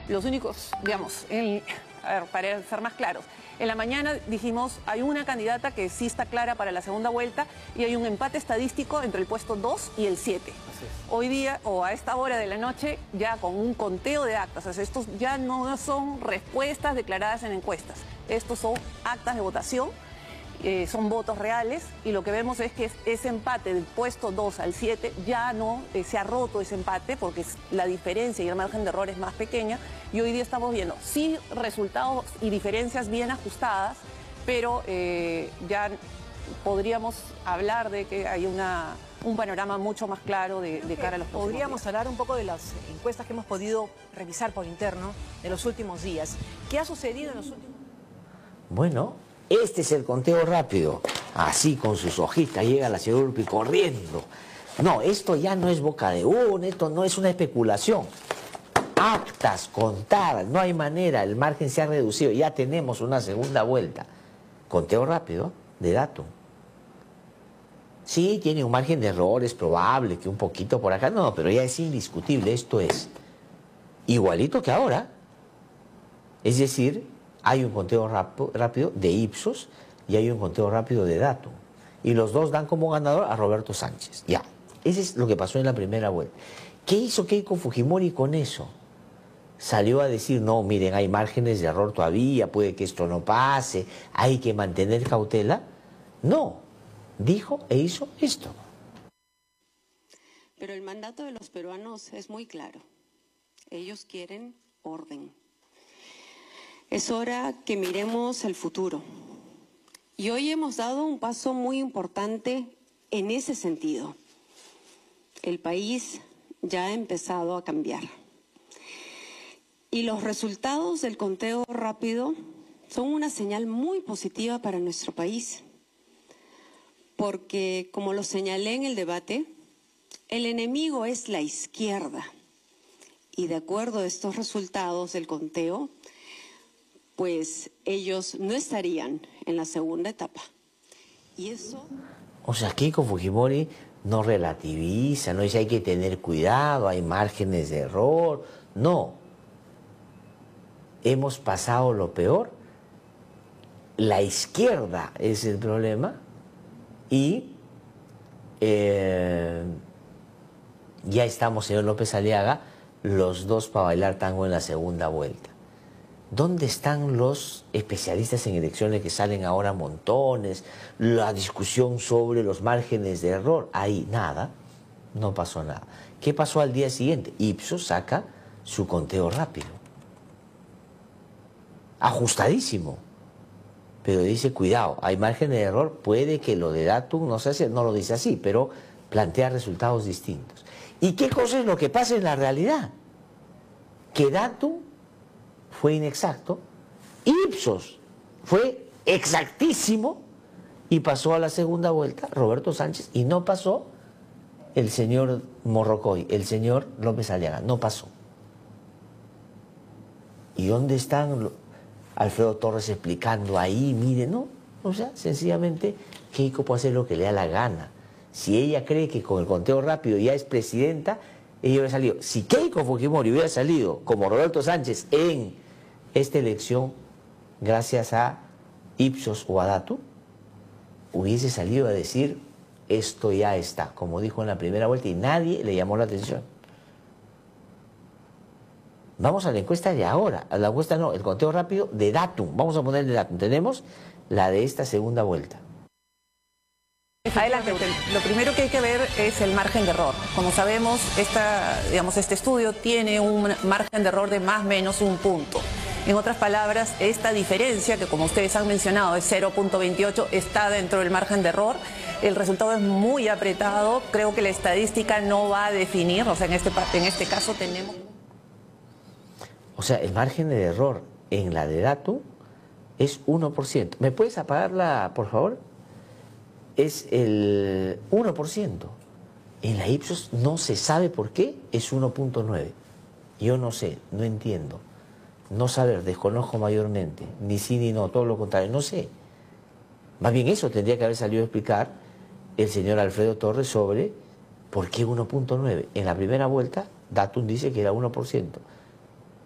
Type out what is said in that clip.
los únicos, digamos, a ver, para ser más claros, en la mañana dijimos, hay una candidata que sí está clara para la segunda vuelta y hay un empate estadístico entre el puesto 2 y el 7. Hoy día, o a esta hora de la noche, ya con un conteo de actas, o sea, estos ya no son respuestas declaradas en encuestas, estos son actas de votación. Son votos reales y lo que vemos es que ese empate del puesto 2 al 7 ya no se ha roto ese empate porque la diferencia y el margen de error es más pequeña y hoy día estamos viendo sí resultados y diferencias bien ajustadas, pero ya podríamos hablar de que hay un panorama mucho más claro de cara a los próximos Podríamos días. hablar un poco de las encuestas que hemos podido revisar por interno de los últimos días. ¿Qué ha sucedido en los últimos días? Bueno, este es el conteo rápido. Así con sus hojitas llega la señora Urpi corriendo. No, esto ya no es boca de uno, esto no es una especulación. Actas contadas, no hay manera, el margen se ha reducido, ya tenemos una segunda vuelta. Conteo rápido de dato. Sí, tiene un margen de error, es probable que un poquito por acá, no, pero ya es indiscutible, esto es igualito que ahora. Es decir, hay un conteo rápido de Ipsos y hay un conteo rápido de Datum. Y los dos dan como ganador a Roberto Sánchez. Ya, ese es lo que pasó en la primera vuelta. ¿Qué hizo Keiko Fujimori con eso? Salió a decir, no, miren, hay márgenes de error todavía, puede que esto no pase, hay que mantener cautela. No, dijo e hizo esto. Pero el mandato de los peruanos es muy claro. Ellos quieren orden. Es hora que miremos el futuro. Y hoy hemos dado un paso muy importante en ese sentido. El país ya ha empezado a cambiar. Y los resultados del conteo rápido son una señal muy positiva para nuestro país. Porque, como lo señalé en el debate, el enemigo es la izquierda. Y de acuerdo a estos resultados del conteo, pues ellos no estarían en la segunda etapa. Y eso... O sea, Keiko Fujimori no relativiza, no dice hay que tener cuidado, hay márgenes de error. No. Hemos pasado lo peor. La izquierda es el problema y ya estamos, señor López Aliaga, los dos para bailar tango en la segunda vuelta. ¿Dónde están los especialistas en elecciones que salen ahora montones? La discusión sobre los márgenes de error. Ahí nada, no pasó nada. ¿Qué pasó al día siguiente? Ipsos saca su conteo rápido. Ajustadísimo. Pero dice, cuidado, hay margen de error, puede que lo de Datum no lo dice así, pero plantea resultados distintos. ¿Y qué cosa es lo que pasa en la realidad? Que Datum fue inexacto, Ipsos fue exactísimo y pasó a la segunda vuelta Roberto Sánchez y no pasó el señor Morrocoy, el señor López Aliaga, no pasó. ¿Y dónde están Alfredo Torres explicando ahí? Mire, no, o sea, sencillamente Keiko puede hacer lo que le da la gana. Si ella cree que con el conteo rápido ya es presidenta, ella hubiera salido. Si Keiko Fujimori hubiera salido como Roberto Sánchez en esta elección, gracias a Ipsos o a Datum, hubiese salido a decir, esto ya está, como dijo en la primera vuelta, y nadie le llamó la atención. Vamos a la encuesta de ahora, a la encuesta no, el conteo rápido de Datum. Vamos a ponerle Datum. Tenemos la de esta segunda vuelta. Adelante. Lo primero que hay que ver es el margen de error. Como sabemos, este estudio tiene un margen de error de más o menos un punto. En otras palabras, esta diferencia, que como ustedes han mencionado es 0.28, está dentro del margen de error. El resultado es muy apretado. Creo que la estadística no va a definir, o sea, en este caso tenemos... O sea, el margen de error en la de Datum es 1%. ¿Me puedes apagarla, por favor? Es el 1%. En la Ipsos no se sabe por qué es 1.9. Yo no sé, no entiendo. No saber, desconozco mayormente. Ni sí ni no, todo lo contrario, no sé. Más bien eso tendría que haber salido a explicar el señor Alfredo Torres sobre por qué 1.9. En la primera vuelta, Datum dice que era 1%.